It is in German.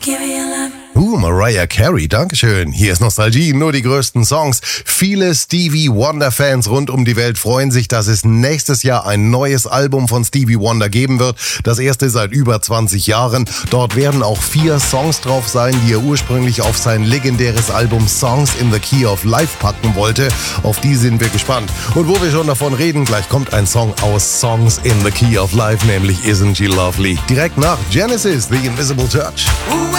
Mariah Carey, Dankeschön. Hier ist Nostalgie, nur die größten Songs. Viele Stevie Wonder-Fans rund um die Welt freuen sich, dass es nächstes Jahr ein neues Album von Stevie Wonder geben wird. Das erste seit über 20 Jahren. Dort werden auch 4 Songs drauf sein, die er ursprünglich auf sein legendäres Album Songs in the Key of Life packen wollte. Auf die sind wir gespannt. Und wo wir schon davon reden, gleich kommt ein Song aus Songs in the Key of Life, nämlich Isn't She Lovely? Direkt nach Genesis, The Invisible Touch.